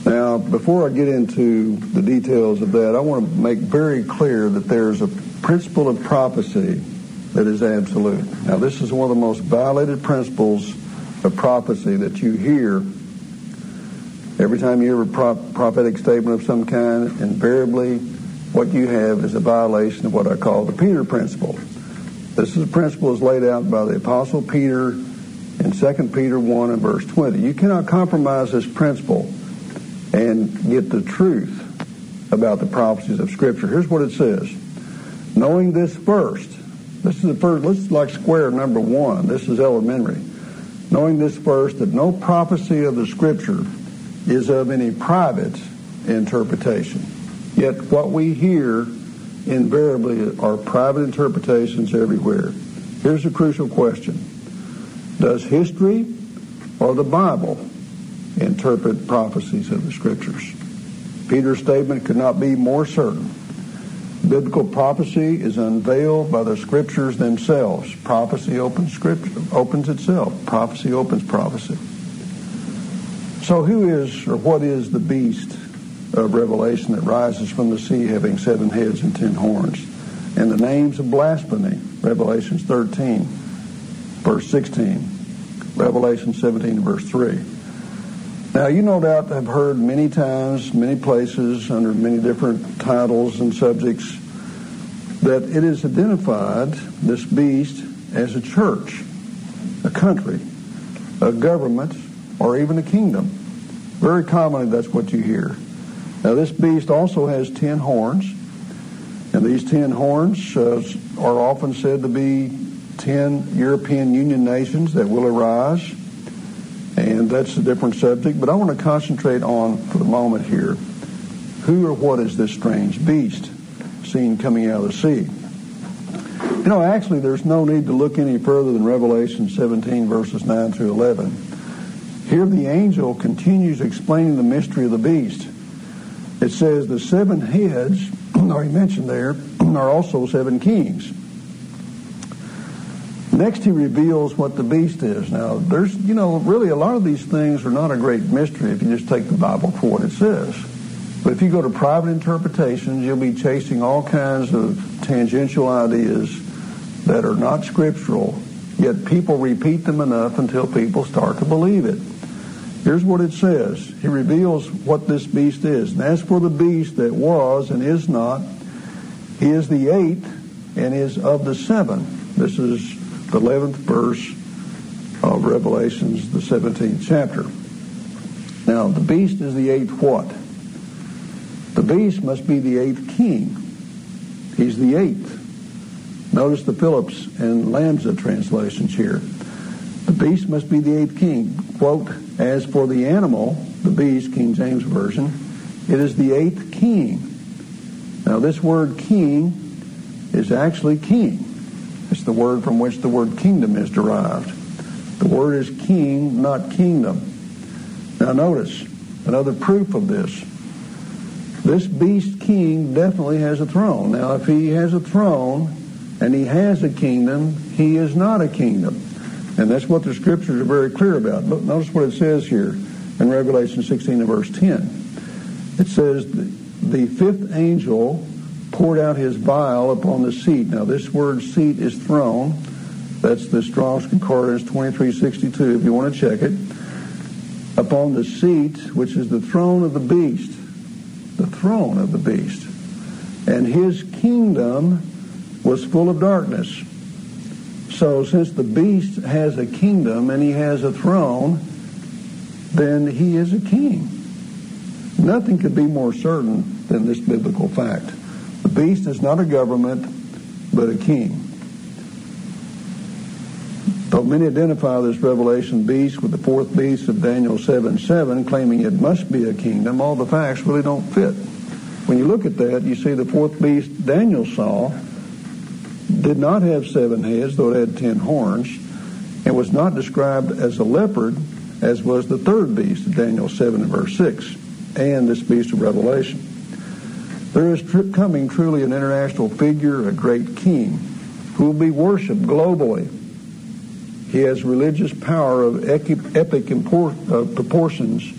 Now, before I get into the details of that, I want to make very clear that there's a principle of prophecy that is absolute. Now, this is one of the most violated principles of prophecy that you hear every time you hear a prophetic statement of some kind. Invariably, what you have is a violation of what I call the Peter principle. This is a principle is laid out by the Apostle Peter in 2 Peter 1 and verse 20. You cannot compromise this principle and get the truth about the prophecies of Scripture. Here's what it says. Knowing this first. This is the first. This is like square number 1. This is elementary. Knowing this first, that no prophecy of the Scripture is of any private interpretation. Yet what we hear invariably are private interpretations everywhere. Here's a crucial question. Does history or the Bible interpret prophecies of the Scriptures? Peter's statement could not be more certain. Biblical prophecy is unveiled by the Scriptures themselves. Prophecy opens itself. Prophecy opens prophecy. So who is or what is the beast of Revelation that rises from the sea having 7 heads and 10 horns? And the names of blasphemy, Revelation 13, verse 16, Revelation 17, verse 3. Now, you no doubt have heard many times, many places, under many different titles and subjects, that it is identified, this beast, as a church, a country, a government, or even a kingdom. Very commonly, that's what you hear. Now, this beast also has 10 horns, and these 10 horns are often said to be 10 European Union nations that will arise. And that's a different subject, but I want to concentrate on, for the moment here, who or what is this strange beast seen coming out of the sea? You know, actually, there's no need to look any further than Revelation 17, verses 9 through 11. Here the angel continues explaining the mystery of the beast. It says the 7 heads, already mentioned there, are also 7 kings. Next, he reveals what the beast is. Now, there's, really a lot of these things are not a great mystery if you just take the Bible for what it says. But if you go to private interpretations, you'll be chasing all kinds of tangential ideas that are not scriptural, yet people repeat them enough until people start to believe it. Here's what it says. He reveals what this beast is. And as for the beast that was and is not, he is the 8th and is of the 7. This is the 11th verse of Revelations, the 17th chapter. Now, the beast is the 8th what? The beast must be the 8th king. He's the 8th. Notice the Phillips and Lamsa translations here. The beast must be the 8th king. Quote, as for the animal, the beast, King James Version, it is the 8th king. Now, this word king is actually king. It's the word from which the word kingdom is derived. The word is king, not kingdom. Now notice, another proof of this. This beast king definitely has a throne. Now if he has a throne and he has a kingdom, he is not a kingdom. And that's what the Scriptures are very clear about. Look, notice what it says here in Revelation 16 and verse 10. It says, the 5th angel poured out his vial upon the seat. Now this word seat is throne. That's the Strong's Concordance 2362 if you want to check it. Upon the seat, which is the throne of the beast. The throne of the beast. And his kingdom was full of darkness. So since the beast has a kingdom and he has a throne, then he is a king. Nothing could be more certain than this biblical fact. The beast is not a government, but a king. Though many identify this Revelation beast with the 4th beast of Daniel 7:7, claiming it must be a kingdom, all the facts really don't fit. When you look at that, you see the 4th beast Daniel saw did not have 7 heads, though it had 10 horns, and was not described as a leopard, as was the 3rd beast of Daniel 7 and verse 6, and this beast of Revelation. There is coming truly an international figure, a great king, who will be worshipped globally. He has religious power of epic proportions